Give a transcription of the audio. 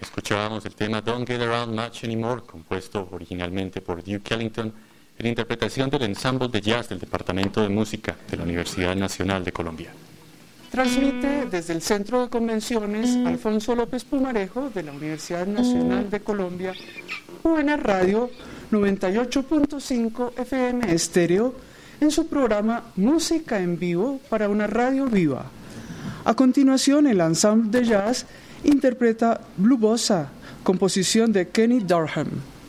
Escuchábamos el tema Don't Get Around Much Anymore, compuesto originalmente por Duke Ellington, en interpretación del ensamble de jazz del Departamento de Música de la Universidad Nacional de Colombia. Transmite desde el Centro de Convenciones Alfonso López Pumarejo de la Universidad Nacional de Colombia, UNA Radio 98.5 FM estéreo, en su programa Música en Vivo para una radio viva. A continuación, el ensamble de jazz interpreta Blue Bossa, composición de Kenny Dorham.